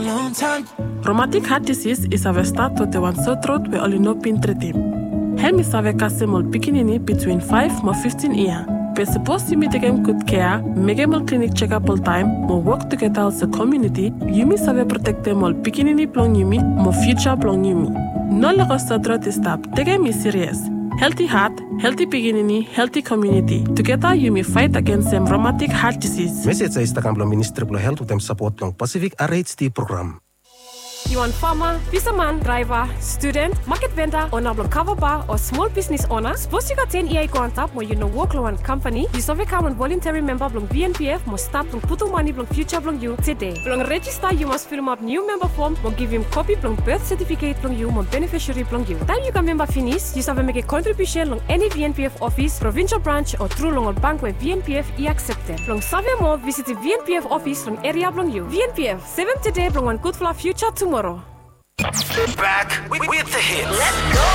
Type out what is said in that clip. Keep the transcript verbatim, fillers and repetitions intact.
long time. Rheumatic heart disease is a start to the one sore throat we only know pin treatim. Helmi save kasemol pikinini between five to fifteen years. We're supposed to meet again good care, make them clinic check-up all time, more work together as a community, yumi save protect them all pikinini plong yumi, more future plong yumi. No longer start to stop, take me serious. Healthy heart, healthy pikinini, healthy community. Together you may fight against them rheumatic heart disease. Message sa istakang plong Ministry of Health with them support ng Pacific R H D program. You want farmer, fisherman, driver, student, market vendor, owner of cover bar, or small business owner? Suppose you got ten E I go on top where you know work on one company. You survey come on voluntary member blong V N P F must start blong putu money blong future blong you today. Blong register you must fill up new member form, or give him copy blong birth certificate blong you, or beneficiary blong you. Time you can member finish, you survey make a contribution long any V N P F office, provincial branch, or through long bank where V N P F e accepted. Blong survey more visit the V N P F office long area blong you. V N P F seven today blong one good for our future tomorrow. Back with, with the hits. Let's go.